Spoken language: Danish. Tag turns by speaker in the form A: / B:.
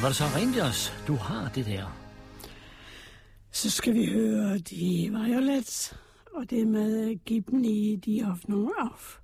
A: var det så Rangers, du har det der?
B: Så skal vi høre The Violets, og det med Give Me the Off No Off.